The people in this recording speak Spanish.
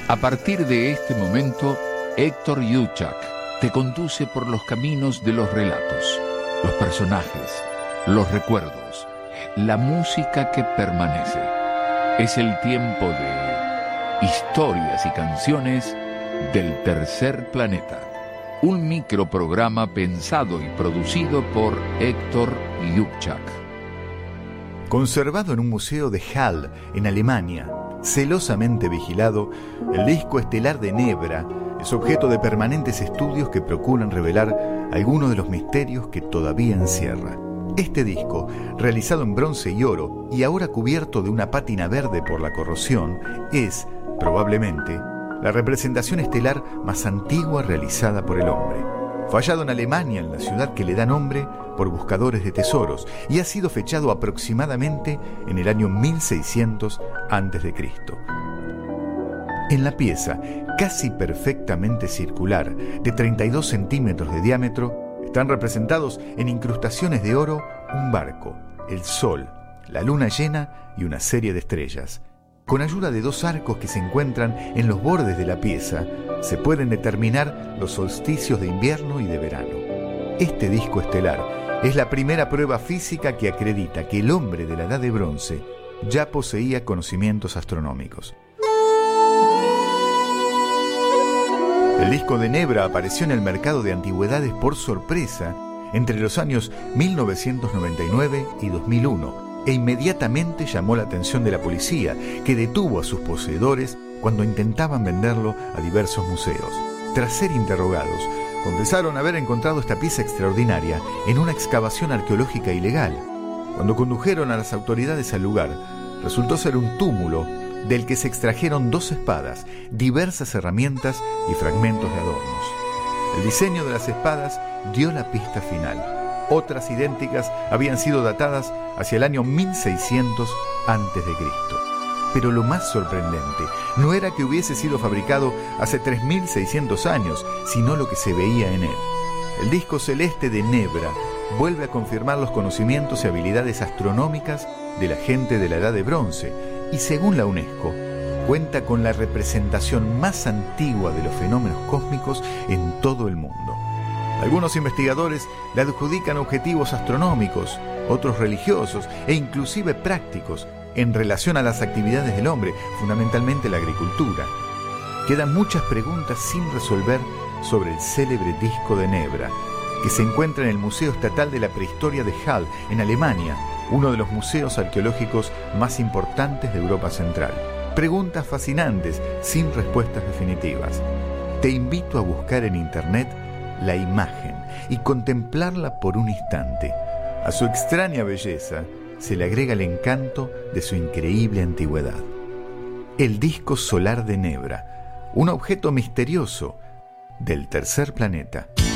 A partir de este momento, Héctor Juchak te conduce por los caminos de los relatos, los personajes, los recuerdos, la música que permanece. Es el tiempo de historias y canciones del tercer planeta. Un microprograma pensado y producido por Héctor Juchak. Conservado en un museo de Halle, en Alemania, celosamente vigilado, el disco estelar de Nebra es objeto de permanentes estudios que procuran revelar algunos de los misterios que todavía encierra. Este disco, realizado en bronce y oro y ahora cubierto de una pátina verde por la corrosión, es, probablemente, la representación estelar más antigua realizada por el hombre. Fue hallado en Alemania, en la ciudad que le da nombre, por buscadores de tesoros, y ha sido fechado aproximadamente en el año 1600 a.C. En la pieza, casi perfectamente circular, de 32 centímetros de diámetro, están representados en incrustaciones de oro un barco, el sol, la luna llena y una serie de estrellas. Con ayuda de dos arcos que se encuentran en los bordes de la pieza, se pueden determinar los solsticios de invierno y de verano. Este disco estelar es la primera prueba física que acredita que el hombre de la Edad de Bronce ya poseía conocimientos astronómicos. El disco de Nebra apareció en el mercado de antigüedades por sorpresa entre los años 1999 y 2001 e inmediatamente llamó la atención de la policía, que detuvo a sus poseedores cuando intentaban venderlo a diversos museos. Tras ser interrogados, confesaron haber encontrado esta pieza extraordinaria en una excavación arqueológica ilegal. Cuando condujeron a las autoridades al lugar, resultó ser un túmulo del que se extrajeron 2 espadas, diversas herramientas y fragmentos de adornos. El diseño de las espadas dio la pista final. Otras idénticas habían sido datadas hacia el año 1600 a.C. Pero lo más sorprendente no era que hubiese sido fabricado hace 3600 años, sino lo que se veía en él. El disco celeste de Nebra vuelve a confirmar los conocimientos y habilidades astronómicas de la gente de la Edad de Bronce y, según la UNESCO, cuenta con la representación más antigua de los fenómenos cósmicos en todo el mundo. Algunos investigadores le adjudican objetivos astronómicos, otros religiosos e inclusive prácticos en relación a las actividades del hombre, fundamentalmente la agricultura. Quedan muchas preguntas sin resolver sobre el célebre disco de Nebra, que se encuentra en el Museo Estatal de la Prehistoria de Halle, en Alemania, uno de los museos arqueológicos más importantes de Europa Central. Preguntas fascinantes, sin respuestas definitivas. Te invito a buscar en internet la imagen y contemplarla por un instante. A su extraña belleza se le agrega el encanto de su increíble antigüedad. El disco solar de Nebra, un objeto misterioso del tercer planeta.